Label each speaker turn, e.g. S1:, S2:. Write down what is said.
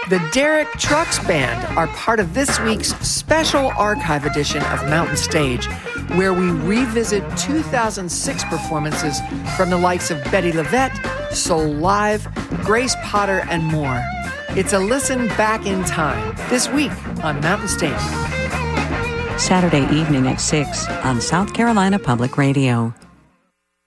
S1: The Derek Trucks Band are part of this week's special archive edition of Mountain Stage, where we revisit 2006 performances from the likes of Bettye LaVette, Soul Live, Grace Potter, and more. It's a listen back in time this week on Mountain Stage.
S2: Saturday evening at 6 on South Carolina Public Radio.